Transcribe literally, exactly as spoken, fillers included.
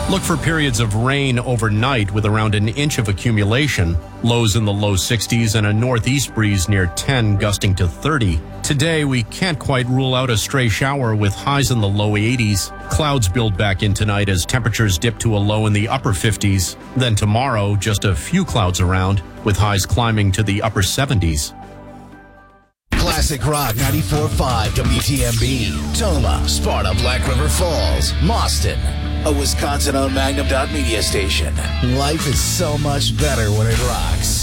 Look for periods of rain overnight with around an inch of accumulation. Lows in the low sixties and a northeast breeze near ten, gusting to thirty. Today, we can't quite rule out a stray shower with highs in the low eighties. Clouds build back in tonight as temperatures dip to a low in the upper fifties. Then tomorrow, just a few clouds around, with highs climbing to the upper seventies. Classic Rock ninety-four point five W T M B, Toma, Sparta, Black River Falls, Mauston, a Wisconsin-owned Magnum dot media station. Life is so much better when it rocks.